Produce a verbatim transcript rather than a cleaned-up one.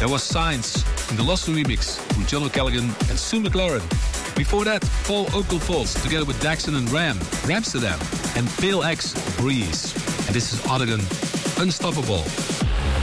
There was Signs in the Lost remix from John O'Callaghan and Sue McLaren. Before that, Paul Oakenfold together with Daxon and Ram, Ramsterdam, and Pale X, Breeze. And this is Odegon, Unstoppable.